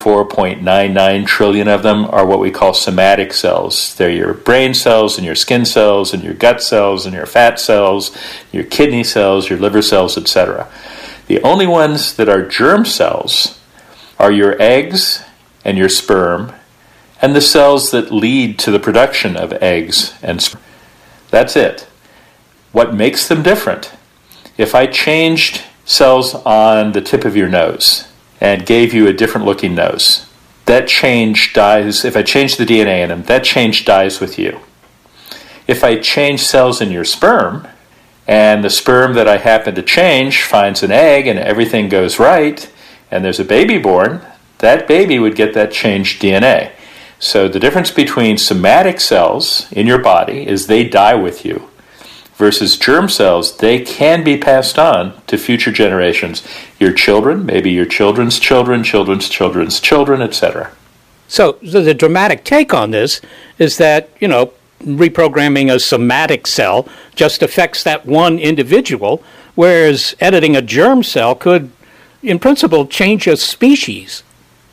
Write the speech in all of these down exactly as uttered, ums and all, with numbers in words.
four point nine nine trillion of them are what we call somatic cells. They're your brain cells and your skin cells and your gut cells and your fat cells, your kidney cells, your liver cells, et cetera. The only ones that are germ cells are your eggs and your sperm and the cells that lead to the production of eggs and sperm. That's it. What makes them different? If I changed cells on the tip of your nose and gave you a different looking nose, that change dies. If I change the D N A in them, that change dies with you. If I change cells in your sperm, and the sperm that I happen to change finds an egg and everything goes right, and there's a baby born, that baby would get that changed D N A. So the difference between somatic cells in your body is they die with you, versus germ cells, they can be passed on to future generations. Your children, maybe your children's children, children's children's children, et cetera. So, so the dramatic take on this is that, you know, reprogramming a somatic cell just affects that one individual, whereas editing a germ cell could, in principle, change a species.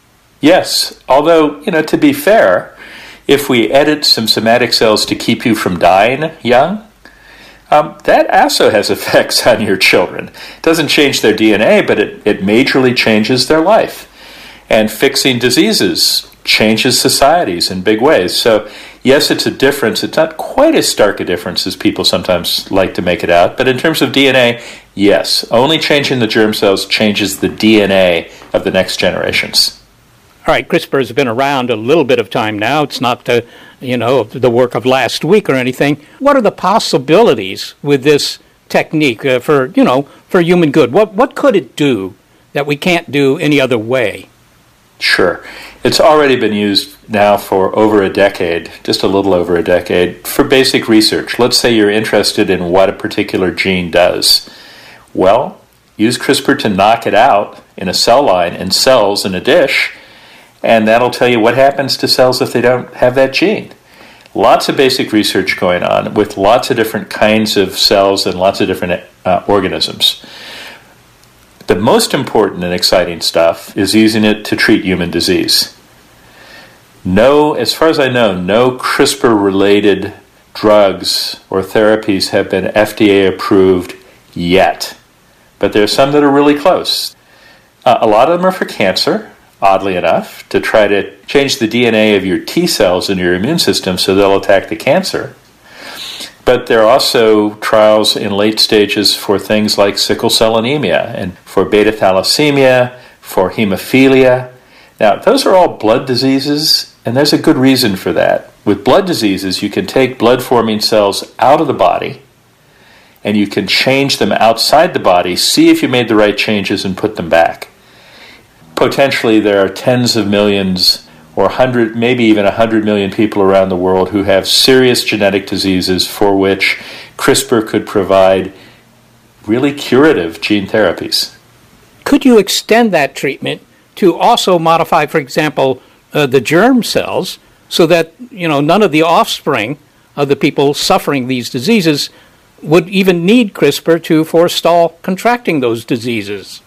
Yes, although, you know, to be fair, if we edit some somatic cells to keep you from dying young, Um, that also has effects on your children. It doesn't change their D N A, but it, it majorly changes their life. And fixing diseases changes societies in big ways. So, yes, it's a difference. It's not quite as stark a difference as people sometimes like to make it out. But in terms of D N A, yes, only changing the germ cells changes the D N A of the next generations. All right, CRISPR has been around a little bit of time now. It's not the, you know, the work of last week or anything. What are the possibilities with this technique uh, for, you know, for human good? What what could it do that we can't do any other way? Sure. It's already been used now for over a decade, just a little over a decade, for basic research. Let's say you're interested in what a particular gene does. Well, use CRISPR to knock it out in a cell line in cells in a dish, and that'll tell you what happens to cells if they don't have that gene. Lots of basic research going on with lots of different kinds of cells and lots of different uh, organisms. The most important and exciting stuff is using it to treat human disease. No, as far as I know, no CRISPR-related drugs or therapies have been F D A approved yet. But there are some that are really close. Uh, a lot of them are for cancer, oddly enough, to try to change the D N A of your T cells in your immune system so they'll attack the cancer. But there are also trials in late stages for things like sickle cell anemia and for beta thalassemia, for hemophilia. Now, those are all blood diseases, and there's a good reason for that. With blood diseases, you can take blood-forming cells out of the body, and you can change them outside the body, see if you made the right changes, and put them back. Potentially, there are tens of millions or one hundred, maybe even one hundred million people around the world who have serious genetic diseases for which CRISPR could provide really curative gene therapies. Could you extend that treatment to also modify, for example, uh, the germ cells so that, you know, none of the offspring of the people suffering these diseases would even need CRISPR to forestall contracting those diseases?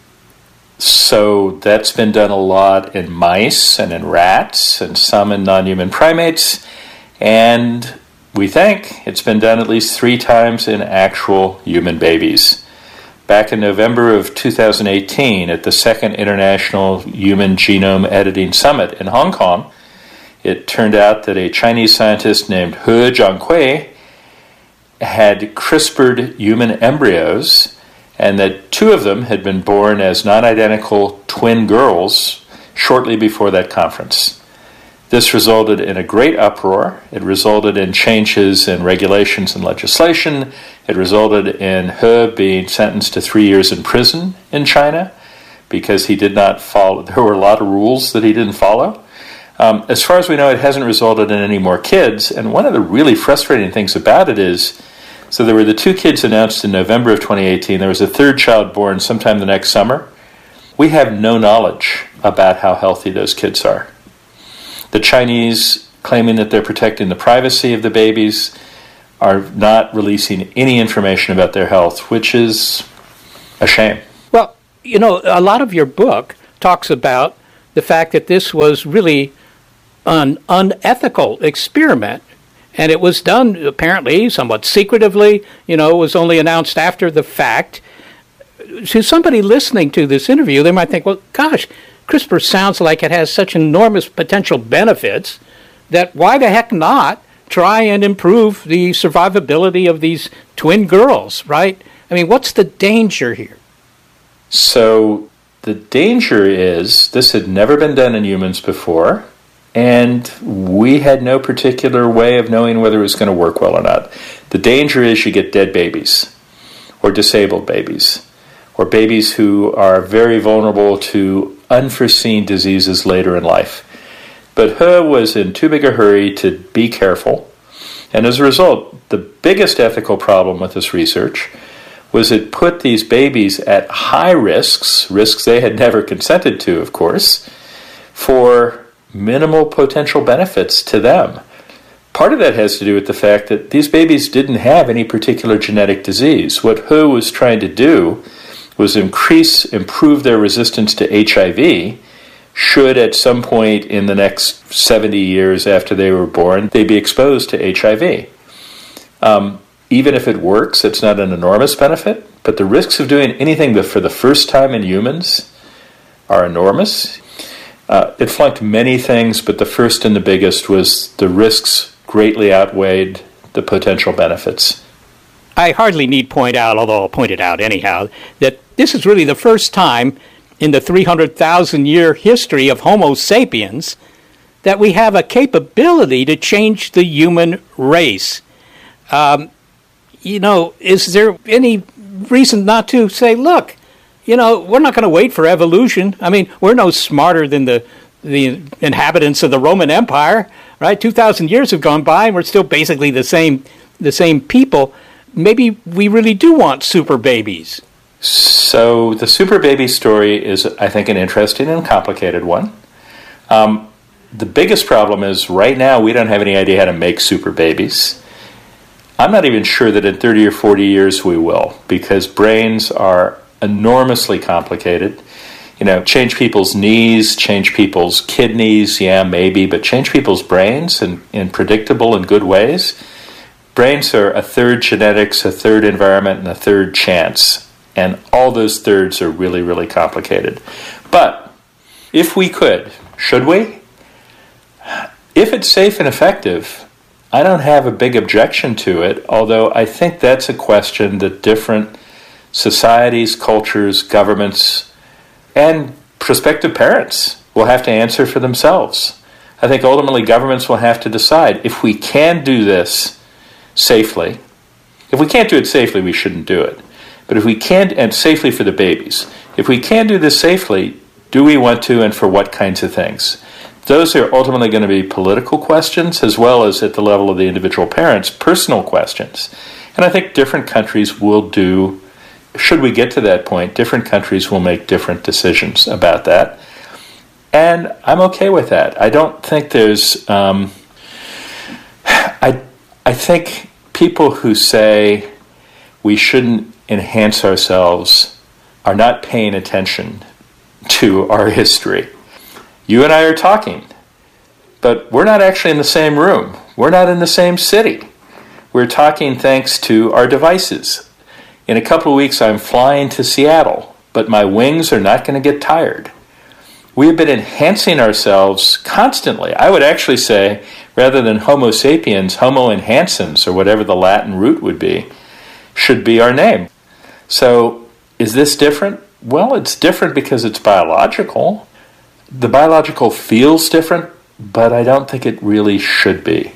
So that's been done a lot in mice and in rats and some in non-human primates. And we think it's been done at least three times in actual human babies. Back in November of two thousand eighteen, at the second International Human Genome Editing Summit in Hong Kong, it turned out that a Chinese scientist named He Jiankui had CRISPRed human embryos, and that two of them had been born as non-identical twin girls shortly before that conference. This resulted in a great uproar. It resulted in changes in regulations and legislation. It resulted in He being sentenced to three years in prison in China because he did not follow. There were a lot of rules that he didn't follow. Um, as far as we know, it hasn't resulted in any more kids. And one of the really frustrating things about it is, so there were the two kids announced in November of twenty eighteen. There was a third child born sometime the next summer. We have no knowledge about how healthy those kids are. The Chinese, claiming that they're protecting the privacy of the babies, are not releasing any information about their health, which is a shame. Well, you know, a lot of your book talks about the fact that this was really an unethical experiment. And it was done apparently somewhat secretively, you know, it was only announced after the fact. To somebody listening to this interview, they might think, well, gosh, CRISPR sounds like it has such enormous potential benefits that why the heck not try and improve the survivability of these twin girls, right? I mean, what's the danger here? So the danger is this had never been done in humans before, and we had no particular way of knowing whether it was going to work well or not. The danger is you get dead babies or disabled babies or babies who are very vulnerable to unforeseen diseases later in life. But He was in too big a hurry to be careful, and as a result, the biggest ethical problem with this research was it put these babies at high risks, risks they had never consented to, of course, for minimal potential benefits to them. Part of that has to do with the fact that these babies didn't have any particular genetic disease. What He was trying to do was increase, improve their resistance to H I V, should at some point in the next seventy years after they were born, they be exposed to H I V. Um, even if it works, it's not an enormous benefit, but the risks of doing anything for the first time in humans are enormous. Uh, it flunked many things, but the first and the biggest was the risks greatly outweighed the potential benefits. I hardly need point out, although I'll point it out anyhow, that this is really the first time in the three hundred thousand year history of Homo sapiens that we have a capability to change the human race. Um, you know, is there any reason not to say, look, you know, we're not going to wait for evolution. I mean, we're no smarter than the the inhabitants of the Roman Empire, right? two thousand years have gone by and we're still basically the same the same people. Maybe we really do want super babies. So the super baby story is, I think, an interesting and complicated one. Um, the biggest problem is right now we don't have any idea how to make super babies. I'm not even sure that in thirty or forty years we will, because brains are enormously complicated. You know, change people's knees, change people's kidneys, yeah, maybe, but change people's brains in, in predictable and good ways. Brains are a third genetics, a third environment, and a third chance. And all those thirds are really, really complicated. But if we could, should we? If it's safe and effective, I don't have a big objection to it, although I think that's a question that different societies, cultures, governments, and prospective parents will have to answer for themselves. I think ultimately governments will have to decide if we can do this safely. If we can't do it safely, we shouldn't do it. But if we can, and safely for the babies, if we can do this safely, do we want to, and for what kinds of things? Those are ultimately going to be political questions, as well as at the level of the individual parents, personal questions. And I think different countries will do, should we get to that point, different countries will make different decisions about that. And I'm okay with that. I don't think there's, um, I, I think people who say we shouldn't enhance ourselves are not paying attention to our history. You and I are talking, but we're not actually in the same room. We're not in the same city. We're talking thanks to our devices. In a couple of weeks, I'm flying to Seattle, but my wings are not going to get tired. We have been enhancing ourselves constantly. I would actually say, rather than Homo sapiens, Homo enhancens, or whatever the Latin root would be, should be our name. So, is this different? Well, it's different because it's biological. The biological feels different, but I don't think it really should be.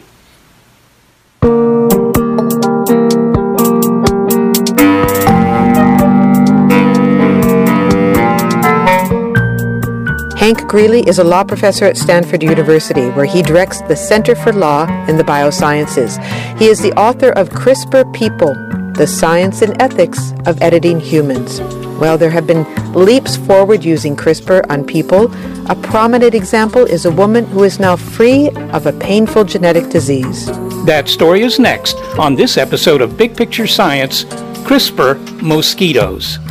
Hank Greeley is a law professor at Stanford University, where he directs the Center for Law in the Biosciences. He is the author of CRISPR People, The Science and Ethics of Editing Humans. Well, there have been leaps forward using CRISPR on people. A prominent example is a woman who is now free of a painful genetic disease. That story is next on this episode of Big Picture Science, CRISPR Mosquitoes.